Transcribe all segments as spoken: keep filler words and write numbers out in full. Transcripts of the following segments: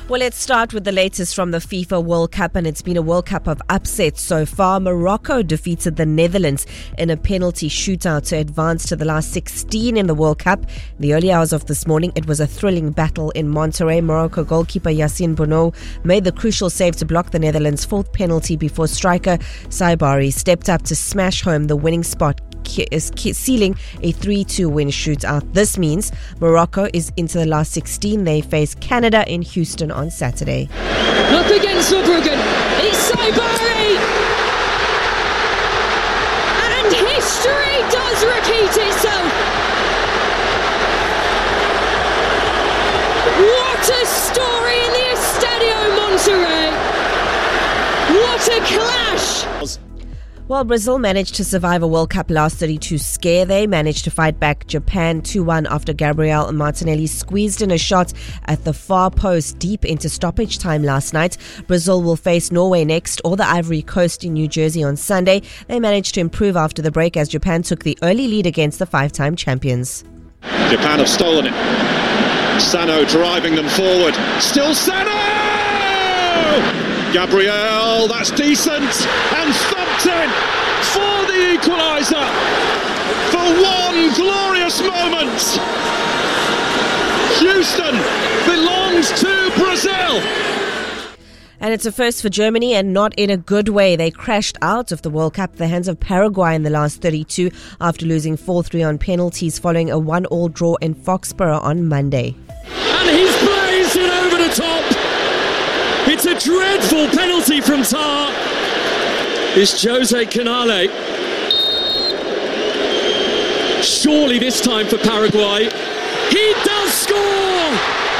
Well, let's start with the latest from the FIFA World Cup, and it's been a World Cup of upsets so far. Morocco defeated the Netherlands in a penalty shootout to advance to the last sixteen in the World Cup. In the early hours of this morning, it was a thrilling battle in Monterrey. Morocco goalkeeper Yassine Bounou made the crucial save to block the Netherlands' fourth penalty before striker Saibari stepped up to smash home the winning spot, is sealing a three two win shootout. This means Morocco is into the last sixteen. They face Canada in Houston on Saturday. Up against Verbruggen, it's Saibari! And history does repeat itself! What a story in the Estadio Monterrey! What a clash! Well, Brazil managed to survive a World Cup last thirty-two scare. They managed to fight back Japan two one after Gabriel Martinelli squeezed in a shot at the far post deep into stoppage time last night. Brazil will face Norway next, or the Ivory Coast in New Jersey on Sunday. They managed to improve after the break as Japan took the early lead against the five-time champions. Japan have stolen it. Sano driving them forward. Still Sano! Gabriel, that's decent, and thumped in for the equaliser for one glorious moment. Houston belongs to Brazil. And it's a first for Germany, and not in a good way. They crashed out of the World Cup at the hands of Paraguay in the last thirty-two after losing four three on penalties following a one all draw in Foxborough on Monday. And he's blazed it over the top. It's a dreadful penalty from Tar. It's Jose Canale. Surely this time for Paraguay. He does score!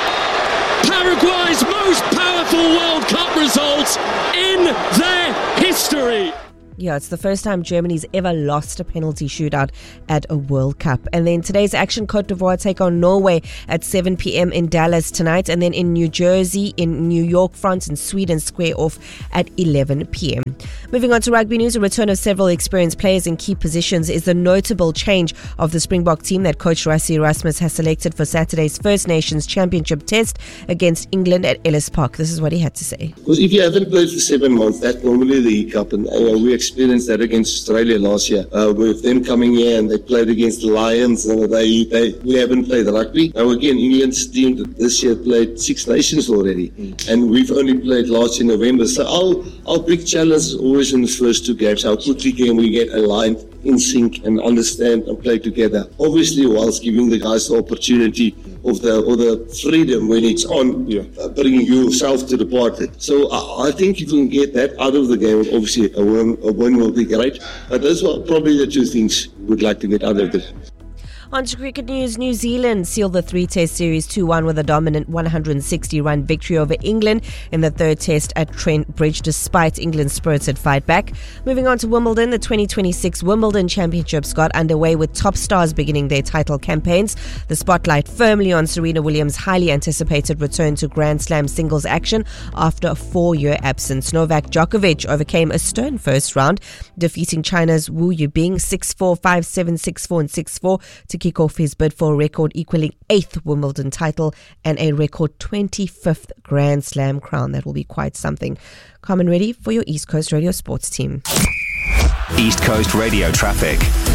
Paraguay's most powerful World Cup result in their history. Yeah, it's the first time Germany's ever lost a penalty shootout at a World Cup. And then today's action, Cote d'Ivoire take on Norway at seven p.m. in Dallas tonight. And then in New Jersey, in New York, France and Sweden square off at eleven p.m. Moving on to rugby news, a return of several experienced players in key positions is the notable change of the Springbok team that coach Rassie Erasmus has selected for Saturday's First Nations Championship test against England at Ellis Park. This is what he had to say. Because if you haven't played for seven months, that's normally the hiccup. And uh, we experienced that against Australia last year, uh, with them coming here and they played against the Lions, and they, they we haven't played rugby. Now again, England's team this year played Six Nations already, mm. and we've only played last in November. So our our big challenge is always in the first two games: how quickly can we get aligned, in sync, and understand and play together. Obviously, whilst giving the guys the opportunity of the or the freedom when it's on, yeah. uh, bringing yourself to the party. So uh, I think if you can get that out of the game, obviously a win, a win will be great. But those are probably the two things we'd like to get out of it. On to cricket news, New Zealand sealed the three-test series two one with a dominant one hundred sixty run victory over England in the third test at Trent Bridge, despite England's spirited fight back. Moving on to Wimbledon, the twenty twenty-six Wimbledon Championships got underway with top stars beginning their title campaigns. The spotlight firmly on Serena Williams' highly anticipated return to Grand Slam singles action after a four-year absence. Novak Djokovic overcame a stern first round, defeating China's Wu Yibing six four, five seven, six four and six four to kick off his bid for a record equaling eighth Wimbledon title and a record twenty-fifth Grand Slam crown. That will be quite something. Carmen, ready for your East Coast Radio Sports team. East Coast Radio traffic.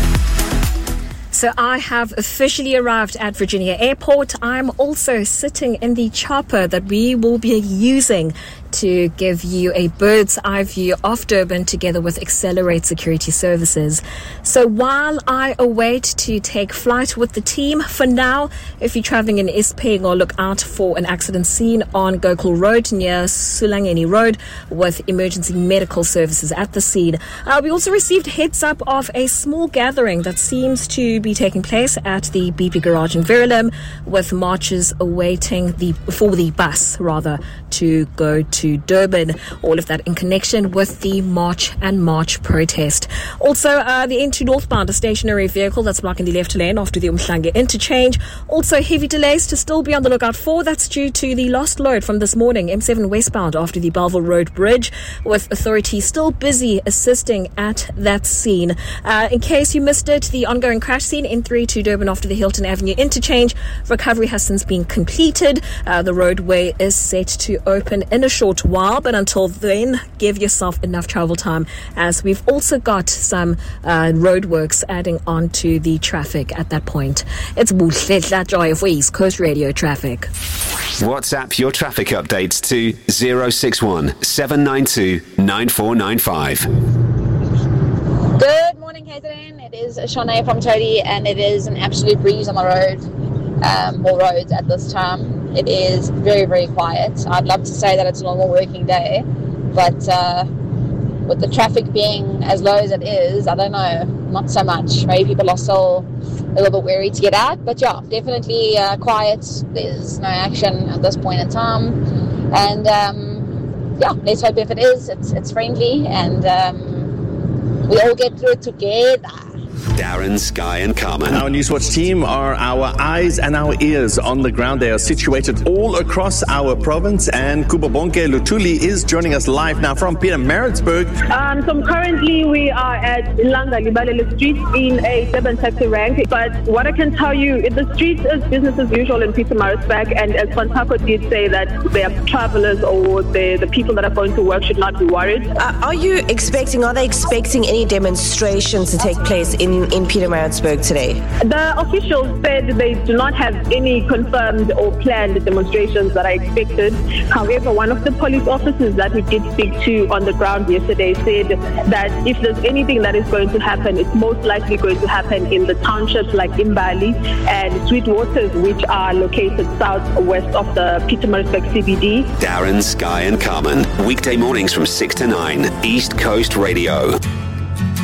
So I have officially arrived at Virginia Airport. I'm also sitting in the chopper that we will be using to give you a bird's eye view of Durban together with Accelerate Security Services. So while I await to take flight with the team, for now, if you're traveling in Ispego, look out for an accident scene on Gokul Road near Sulangeni Road with emergency medical services at the scene. Uh, we also received heads up of a small gathering that seems to be taking place at the B P Garage in Verulam, with marchers awaiting the for the bus rather to go to to Durban. All of that in connection with the March and March protest. Also, uh, the N two northbound, a stationary vehicle that's blocking the left lane after the Umhlanga interchange. Also, heavy delays to still be on the lookout for. That's due to the lost load from this morning, M seven westbound after the Belleville Road Bridge, with authorities still busy assisting at that scene. Uh, in case you missed it, the ongoing crash scene N three to Durban after the Hilton Avenue interchange. Recovery has since been completed. Uh, the roadway is set to open in a short while, but until then, give yourself enough travel time, as we've also got some uh, roadworks adding on to the traffic at that point. It's Buhletla Joy of East Coast Radio Traffic. WhatsApp your traffic updates to zero six one seven nine two nine four nine five. Good morning, K Z N. It is Shanae from Tody, and it is an absolute breeze on the road, um, or roads at this time. It is very, very quiet. I'd love to say that it's a normal working day, but uh, with the traffic being as low as it is, I don't know, not so much. Maybe people are still a little bit wary to get out, but yeah, definitely uh, quiet. There's no action at this point in time, and um, yeah, let's hope if it is, it's it's friendly, and um, we all get through it together. Darren, Sky and Carmen. Our Newswatch team are our eyes and our ears on the ground. They are situated all across our province, and Kubabonke Lutuli is joining us live now from Pietermaritzburg. Um, so currently we are at Langa Libalele Street in a Durban taxi rank, but what I can tell you, the street is business as usual in Pietermaritzburg, and as Fantako did say that their travelers or the, the people that are going to work should not be worried. Uh, are you expecting, are they expecting any demonstrations to take place in in Pietermaritzburg today? The officials said they do not have any confirmed or planned demonstrations that are expected. However, one of the police officers that we did speak to on the ground yesterday said that if there's anything that is going to happen, it's most likely going to happen in the townships like Imbali and Sweetwaters, which are located southwest of the Pietermaritzburg C B D. Darren, Sky and Carmen, weekday mornings from six to nine, East Coast Radio.